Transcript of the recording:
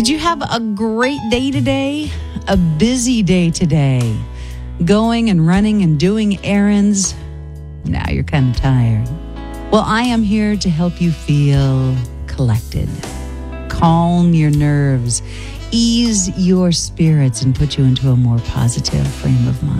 Did you have a great day today? A busy day today? Going and running and doing errands? Now you're kind of tired. Well, I am here to help you feel collected. Calm your nerves, ease your spirits, and put you into a more positive frame of mind.